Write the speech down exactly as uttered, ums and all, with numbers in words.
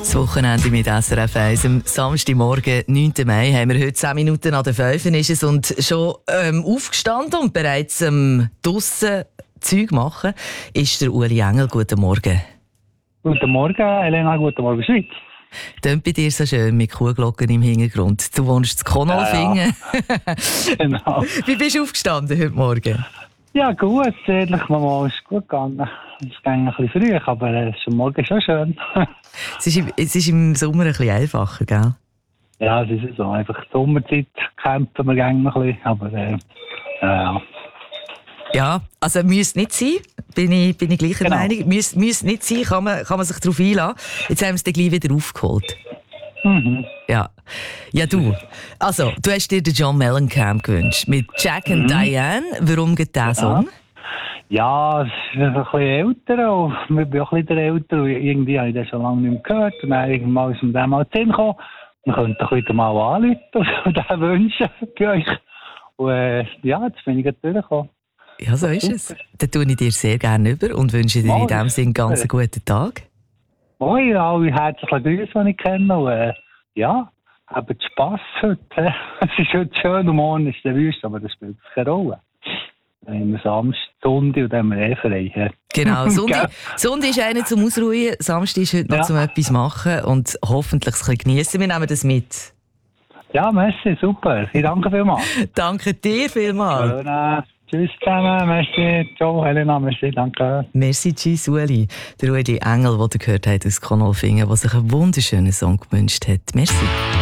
Das Wochenende mit S R F eins. Am Samstagmorgen, neunten Mai, haben wir heute zehn Minuten an der fünf ist es und schon ähm, aufgestanden und bereits ähm, draussen Zeug machen, ist der Uli Engel. Guten Morgen. Guten Morgen, Elena. Guten Morgen, Schweiz. Tönt bei dir so schön mit Kuhglocken im Hintergrund. Du wohnst in Konolfingen. Ja, ja. Genau. Wie bist du aufgestanden heute Morgen? Ja, gut. Ehrlich, Mama ist gut gegangen. Es ging ein bisschen früh, aber es ist am Morgen schon schön. Es ist, im, es ist im Sommer ein bisschen einfacher, gell? Ja, es ist so. Einfach Sommerzeit kämpfen wir gerne noch ein bisschen. Aber äh, ja. Ja, also müsste nicht sein, bin ich, bin ich gleicher Genau. Meinung. Müsste, müsste nicht sein, kann man, kann man sich darauf einlassen. Jetzt haben wir es dann gleich wieder aufgeholt. Mhm. Ja. Ja, du. Also, du hast dir den John Mellencamp gewünscht. Mit Jack and Mhm. Diane. Warum geht dieser Song? Ja, es ist ein bisschen älter. Und wir sind auch ein bisschen älter. Und irgendwie habe ich das schon lange nicht mehr gehört. Und dann irgendwann ist mir der mal zu Sinn gekommen. Man könnte doch wieder mal anrufen und den wünschen bei euch. Und äh, ja, jetzt bin ich gerade durchgekommen. Ja, so ist es. Dann tue ich dir sehr gerne über und wünsche dir in diesem Sinne ganz einen guten Tag. Moin, alle herzlichen Grüße, die ich kenne. Und, äh, ja, habt Spass heute. Es ist heute schön und morgen ist der Wüste, aber das spielt keine Rolle. Dann haben wir Samstag, Sonntag und dann haben wir eh frei. Ja. Genau, Sonntag, Sonntag ist einer zum Ausruhen, Samstag ist heute noch Ja. zum etwas machen und hoffentlich ein bisschen geniessen. Wir nehmen das mit. Ja, merci, super. Ich danke vielmals. Danke dir vielmals. Schön, äh, tschüss zusammen, merci. Ciao, Helena, merci, danke. Merci, tschüss, Uli. Der Uli Engel, den ihr gehört habt aus Konolfingen, der sich einen wunderschönen Song gewünscht hat. Merci.